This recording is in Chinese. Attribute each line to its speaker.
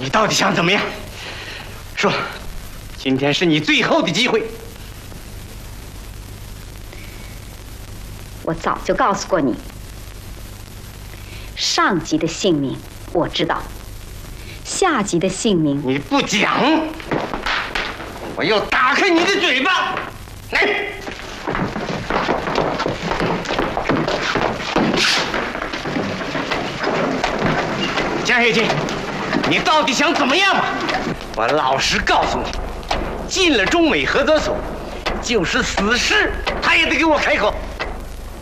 Speaker 1: 你到底想怎么样？说，今天是你最后的机会。
Speaker 2: 我早就告诉过你，上级的姓名我知道，下级的姓名
Speaker 1: 你不讲，我要打开你的嘴巴！来，江学军，你到底想怎么样嘛？我老实告诉你，进了中美合作所，就是死尸他也得给我开口。